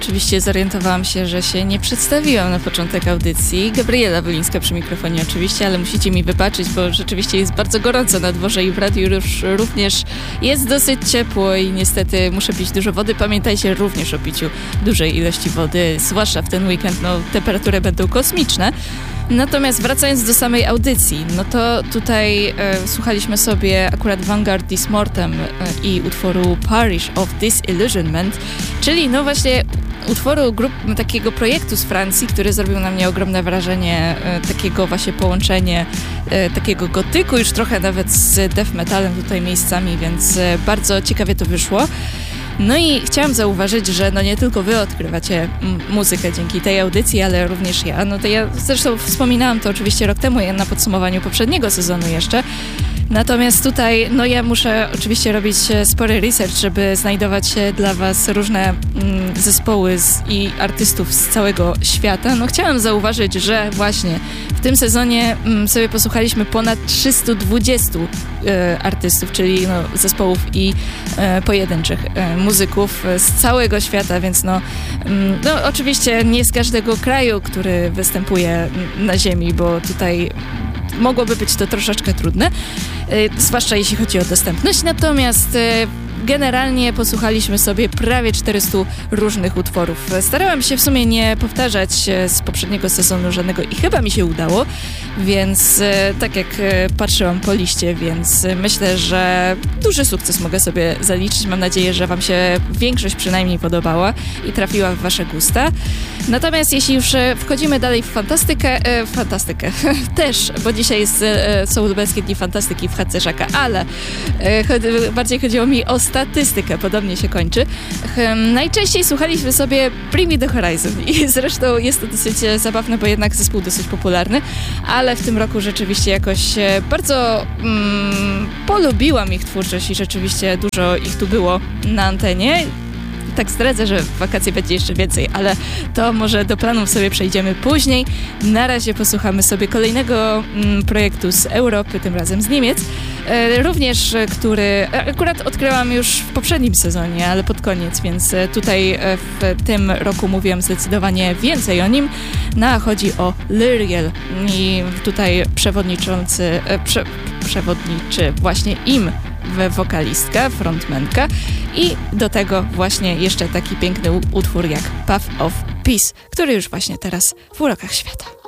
oczywiście zorientowałam się, że się nie przedstawiłam na początek audycji. Gabriela Wolińska przy mikrofonie oczywiście, ale musicie mi wybaczyć, bo rzeczywiście jest bardzo gorąco na dworze i w radiu już również jest dosyć ciepło i niestety muszę pić dużo wody. Pamiętajcie również o piciu dużej ilości wody, zwłaszcza w ten weekend, temperatury będą kosmiczne. Natomiast wracając do samej audycji, to tutaj słuchaliśmy sobie akurat Vanguard This Mortem i utworu Parish of Disillusionment, czyli właśnie utworu takiego projektu z Francji, który zrobił na mnie ogromne wrażenie, takiego właśnie połączenie takiego gotyku, już trochę nawet z death metalem tutaj miejscami, więc bardzo ciekawie to wyszło. No i chciałam zauważyć, że nie tylko wy odkrywacie muzykę dzięki tej audycji, ale również ja. To ja zresztą wspominałam to oczywiście rok temu na podsumowaniu poprzedniego sezonu jeszcze. Natomiast tutaj, ja muszę oczywiście robić spory research, żeby znajdować dla was różne zespoły i artystów z całego świata. Chciałam zauważyć, że właśnie w tym sezonie sobie posłuchaliśmy ponad 320 artystów, czyli zespołów i pojedynczych muzyków z całego świata, więc oczywiście nie z każdego kraju, który występuje na ziemi, bo tutaj mogłoby być to troszeczkę trudne, zwłaszcza jeśli chodzi o dostępność, natomiast generalnie posłuchaliśmy sobie prawie 400 różnych utworów. Starałam się w sumie nie powtarzać z poprzedniego sezonu żadnego i chyba mi się udało, więc tak jak patrzyłam po liście, więc myślę, że duży sukces mogę sobie zaliczyć. Mam nadzieję, że wam się większość przynajmniej podobała i trafiła w wasze gusta. Natomiast jeśli już wchodzimy dalej w fantastykę też, bo dzisiaj są lubelskie dni fantastyki w chatce Żaka, ale bardziej chodziło mi o statystykę, podobnie się kończy. Najczęściej słuchaliśmy sobie Bring Me The Horizon i zresztą jest to dosyć zabawne, bo jednak zespół dosyć popularny, ale w tym roku rzeczywiście jakoś bardzo polubiłam ich twórczość i rzeczywiście dużo ich tu było na antenie. Tak zdradzę, że w wakacje będzie jeszcze więcej, ale to może do planów sobie przejdziemy później. Na razie posłuchamy sobie kolejnego projektu z Europy, tym razem z Niemiec. Również, który akurat odkryłam już w poprzednim sezonie, ale pod koniec, więc tutaj w tym roku mówiłam zdecydowanie więcej o nim. Chodzi o Lyriel i tutaj przewodniczy właśnie im wokalistka, frontmanka i do tego właśnie jeszcze taki piękny utwór jak Path of Peace, który już właśnie teraz w urokach świata.